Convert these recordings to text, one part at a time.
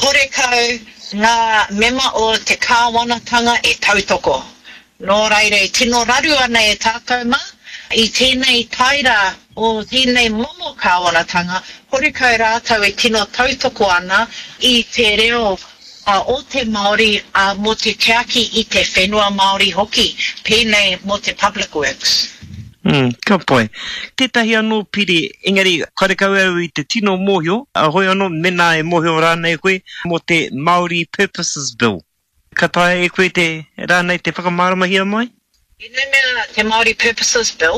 horekau ngā mema o te kāwanatanga e tautoko. Nō reira e tino raru ana e tākau mā, i tēnei taira o tēnei momo kāwanatanga, horekau rātau e tino tautoko ana i te reo o te Māori mo te teaki i te whenua Māori hoki, pēnei mo te Public Works. Ka pai. Tētahi anō piri, engari, karekau au i te tino mōhio, hoi anō mena e mōhio rānei koe, mo te Māori Purposes Bill. Ka tae e koe te rānei te whakamāramahia mai? I nei mea te Māori Purposes Bill,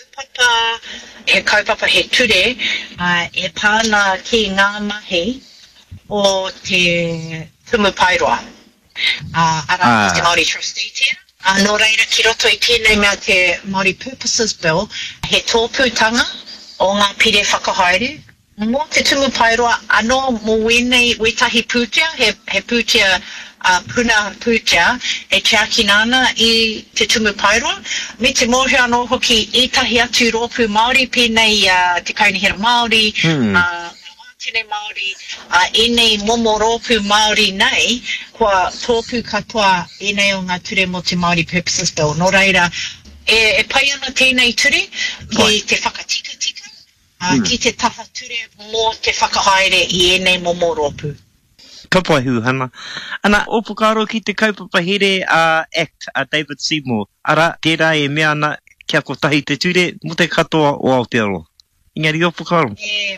kaupapa he ture, e pāna ki ngā mahi o te tumu pairoa. Ara te Māori Trustee tia. Nō reira ki roto i tēnei mea te Māori Purposes Bill, he tōpūtanga o ngā pire whakahaere. Mō te tumu pairoa, anō mō wenei wetahi pūtea, he pūtea puna pūtea, e te akinana i te tumu pairoa. Me te mōhio anō hoki etahi atu rōpū Māori, pēnei te kaunihira Māori, tēnei Māori, enei momo rōpū Māori nei, kua tōpū katoa enei o ngā ture mo te Māori Purposes Bill. Nō reira, e pai ana tēnei ture ki te whakatika, ki te taha ture mō te whakahaere i enei momo rōpū. Ka pai hu, hana. Ana, opukaro ki te kaupapa here Act, David Seymour. Ara, tērā e mea ana kia kotahi te ture mo te katoa o Aotearoa. Engari opukaro.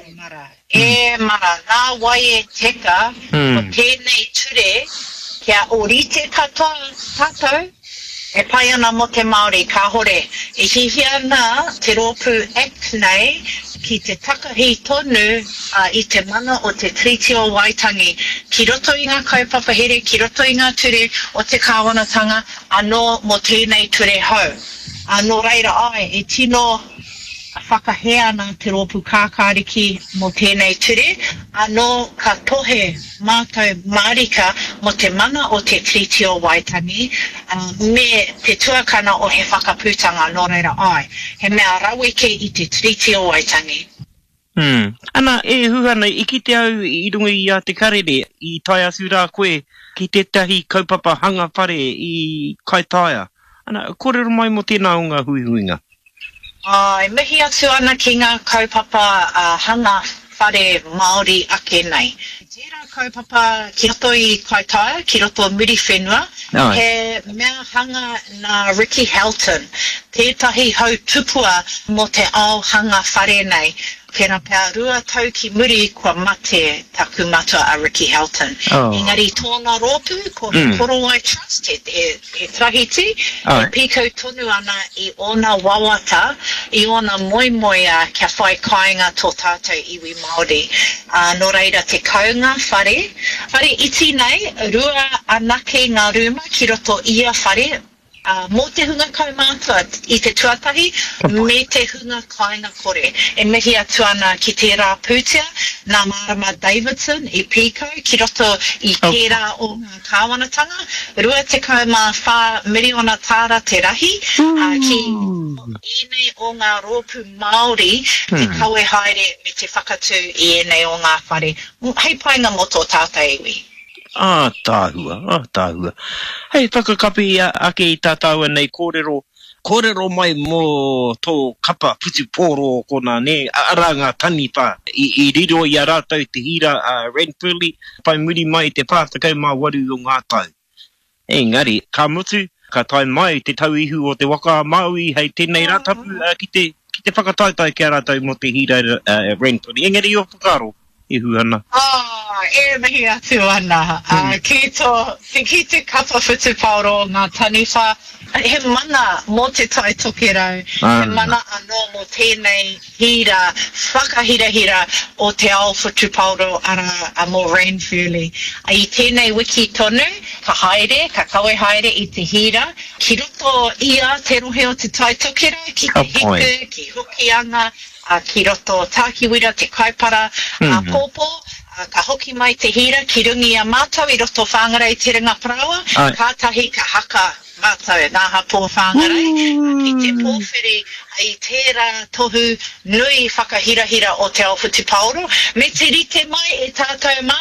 E mara, ngā wai e teka, o tēnei ture, kia orite katoa tātou, e pai ana mo te Māori, ka hore, e hihi ana te rōpū Act nei, ki te takahi tonu i te mana o te Treaty o Waitangi, ki roto i ngā kaupapa here, ki roto i ngā ture o te kāwanatanga, anō mo tēnei ture hau. Nō reira ai, e tino whakahe ana te rōpū kākāriki mo tēnei ture, anō ka tohe mātou marika mo te mana o te Treaty o Waitangi, me te tuakana o he whakapūtanga nō reira ai. He mea raweke i te Treaty o Waitangi. Ana, e huhana, i ki te au i runga i te karere, i tai asu rā koe, ki tētahi kaupapa hanga whare i Kaitaia. Ana, kōrero mai mo tēnā o ngā huihuinga. E mihi atu ana ki ngā kaupapa hanga whare Māori ake nei. Tērā kaupapa ki roto i Kaitaia, ki roto muri whenua, he mea hanga na Ricky Helton, tētahi hau tupua mo te ao hanga whare nei. Pēnā pēr rua tau ki muri kua mate taku matua a Ricky Helton. Engari tōna rōpū, ko he Korowai Trust, he trahiti, e pīkau tonu ana i ona wawata, i ona moimoia kia whai kāinga tō tātou iwi Māori. Nō reira te kaunga whare iti nei, rua anake ngā ruma ki roto ia whare, mō te hunga kaumātua i te tuatahi, me te hunga kāinga kore. E mihi atu ana ki tērā pūtea, nā Marama Davidson i pīkau, ki roto i tērā o ngā kāwanatanga, rua te kaumā whā miriona tāra te rahi, ki enei o ngā rōpū Māori, te kaue haere me te whakatū i enei o ngā whare. Hei painga mo tō tātou iwi. Tāhua. Hei, whakakapi ake i tātaua nei kōrero mai mō tō kapa puti pōro kona ne, ara ngā tani pā, i riro i a rātau te hira Renfurly, pai muri mai te pātakau mā waru o ngā tau. Engari, ka mutu, ka tai mai te tauihu o te waka Maui, hei tēnei rātapu ki te whakataitai ki a rātau mo te hira Renfurly. Engari o whakaro. I huana. E mihi atu ana. Ki te kapa whutu pauro ngā taniwha, he mana mō te tai toki rau, he mana anō mō tēnei hira, whakahira o te ao whutu pauro ara mō Renfurly. I tēnei wiki tonu, ka haere, ka kawe haere i te hira, ki roto ia te rohe o te tai toki rau, ki te hiku, ki hokianga, ki roto tākiwira, te kaipara, pōpō, ka hoki mai te hira, ki rungi a mātau i roto whāngarei te ringa parawa, kātahi ka haka mātau nā hapō whāngarei, ki te pōwhiri i tērā tohu nui whakahirahira o te ao whutu paoro, me te rite mai e tātou